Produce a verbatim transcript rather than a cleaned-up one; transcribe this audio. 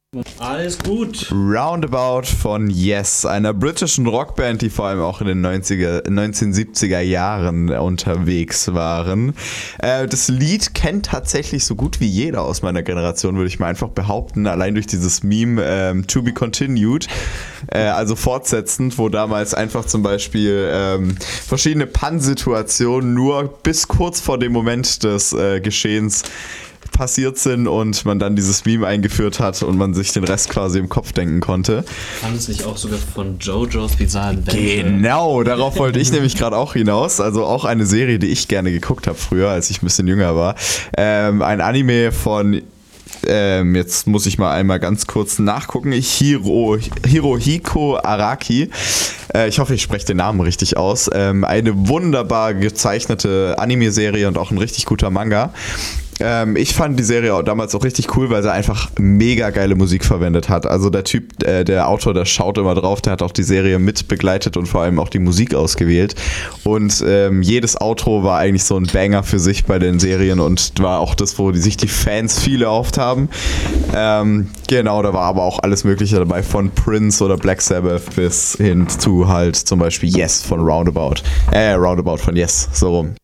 Alles gut. Roundabout von Yes, einer britischen Rockband, die vor allem auch in den neunziger, neunzehnhundertsiebziger Jahren unterwegs waren. Äh, das Lied kennt tatsächlich so gut wie jeder aus meiner Generation, würde ich mal einfach behaupten, allein durch dieses Meme ähm, To Be Continued, äh, also fortsetzend, wo damals einfach zum Beispiel ähm, verschiedene Pannsituationen nur bis kurz vor dem Moment des äh, Geschehens passiert sind und man dann dieses Meme eingeführt hat und man sich den Rest quasi im Kopf denken konnte. Fand es nicht auch sogar von JoJo's Bizarre Adventure? Genau, darauf wollte ich nämlich gerade auch hinaus. Also auch eine Serie, die ich gerne geguckt habe früher, als ich ein bisschen jünger war. Ähm, ein Anime von... Ähm, jetzt muss ich mal einmal ganz kurz nachgucken. Hiro, Hirohiko Araki. Äh, ich hoffe, ich spreche den Namen richtig aus. Ähm, eine wunderbar gezeichnete Anime-Serie und auch ein richtig guter Manga. Ähm, ich fand die Serie auch damals auch richtig cool, weil sie einfach mega geile Musik verwendet hat. Also der Typ, äh, der Autor, der schaut immer drauf, der hat auch die Serie mit begleitet und vor allem auch die Musik ausgewählt. Und ähm, jedes Outro war eigentlich so ein Banger für sich bei den Serien und war auch das, wo die, sich die Fans viele erhofft haben. Ähm, genau, da war aber auch alles Mögliche dabei, von Prince oder Black Sabbath bis hin zu halt zum Beispiel Yes von Roundabout. Äh, Roundabout von Yes, so rum.